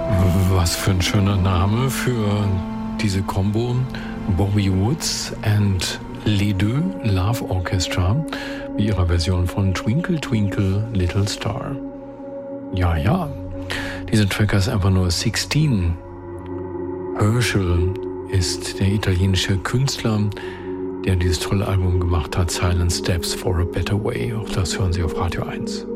Was für ein schöner Name für diese Combo. Bobby Woods and Les Deux Love Orchestra mit ihrer Version von Twinkle Twinkle Little Star. Ja, dieser Track heißt einfach nur 16. Herschel ist der italienische Künstler, der dieses tolle Album gemacht hat, Silent Steps for a Better Way. Auch das hören Sie auf Radio 1.